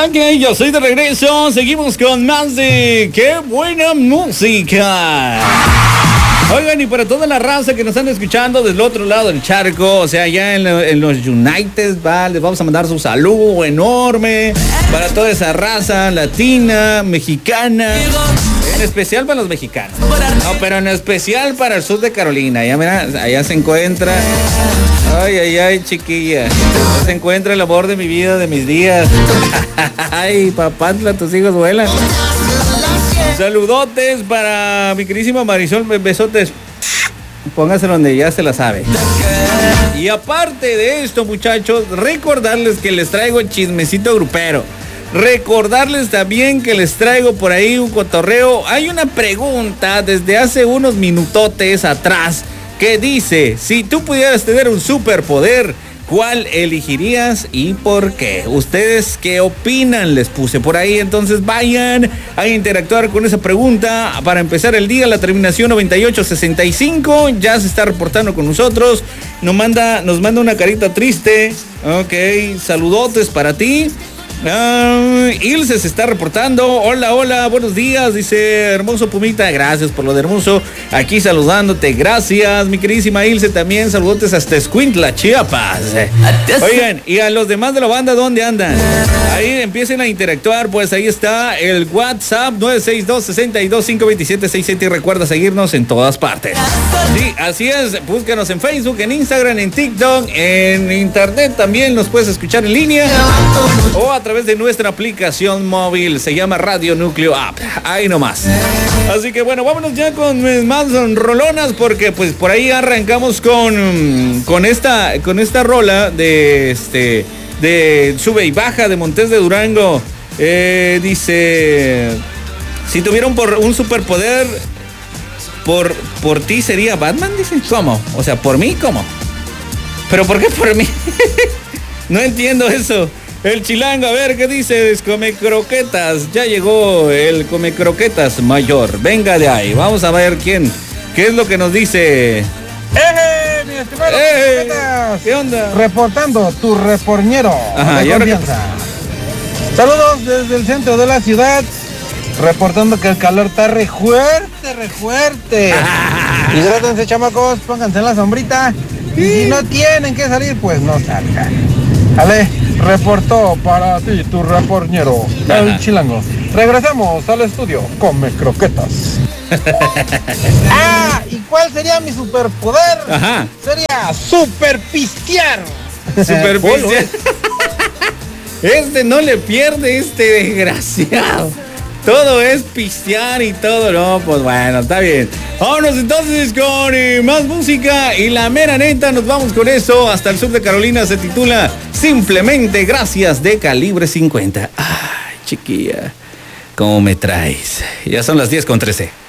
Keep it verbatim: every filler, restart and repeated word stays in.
Ok, yo soy de regreso. Seguimos con más de ¡Qué buena música! Oigan, y para toda la raza que nos están escuchando del otro lado del charco, o sea, allá en, en los United, ¿va? Les vamos a mandar su saludo enorme para toda esa raza latina, mexicana, en especial para los mexicanos. No, pero en especial para el sur de Carolina. Ya mira, allá se encuentra. Ay, ay, ay, chiquilla. Allá se encuentra el amor de mi vida, de mis días. Ay, papantla, tus hijos vuelan. Saludotes para mi queridísima Marisol, besotes. Póngase donde ya se la sabe. Y aparte de esto, muchachos, recordarles que les traigo el chismecito grupero. Recordarles también que les traigo por ahí un cotorreo. Hay una pregunta desde hace unos minutotes atrás que dice: si tú pudieras tener un superpoder, ¿cuál elegirías y por qué? ¿Ustedes qué opinan? Les puse por ahí, entonces vayan a interactuar con esa pregunta. Para empezar el día, la terminación noventa y ocho sesenta y cinco ya se está reportando con nosotros. Nos manda, nos manda una carita triste. Ok, saludotes para ti. Uh, Ilse se está reportando. Hola, hola, buenos días. Dice hermoso Pumita, gracias por lo de hermoso. Aquí saludándote, gracias mi queridísima Ilse. También saludotes hasta Escuintla, Chiapas. Oigan, y a los demás de la banda, ¿dónde andan? Ahí empiecen a interactuar. Pues ahí está el WhatsApp nueve seis dos, seis dos, cinco dos siete seis siete. Y recuerda seguirnos en todas partes. Sí, así es, búscanos en Facebook, en Instagram, en TikTok, en internet también nos puedes escuchar en línea o a través de nuestra aplicación móvil. Se llama Radio Núcleo App. Ahí nomás. Así que bueno, vámonos ya con más rolonas, porque pues por ahí arrancamos con con esta con esta rola de este de Sube y Baja de Montes de Durango. Eh, dice: si tuviera un, por, un superpoder, por por ti sería Batman. Dice, ¿cómo? O sea, ¿por mí? ¿Cómo? ¿Pero por qué por mí? No entiendo eso. El chilango, a ver qué dice. Come croquetas. Ya llegó el come croquetas mayor. Venga de ahí. Vamos a ver quién. ¿Qué es lo que nos dice? ¡Eh, mi estimado ¡Eh! croquetas! ¿Qué onda? Reportando tu reporñero. Ajá, de y ahora confianza. Saludos desde el centro de la ciudad. Reportando que el calor está re fuerte, re fuerte. Hidrátense, chamacos. Pónganse en la sombrita. Y si no tienen que salir, pues no salgan. Ale, reportó para ti tu reporñero, el chilango. Regresamos al estudio. Come croquetas. Ah, ¿y cuál sería mi superpoder? Ajá. Sería super pistear. Super pistear. Este no le pierde, este desgraciado. Todo es pistear y todo, no, pues bueno, está bien. Vámonos entonces con eh, más música y la mera neta, nos vamos con eso. Hasta el sur de Carolina se titula Simplemente Gracias de Calibre cincuenta. Ay, chiquilla, ¿cómo me traes? Ya son las diez con trece.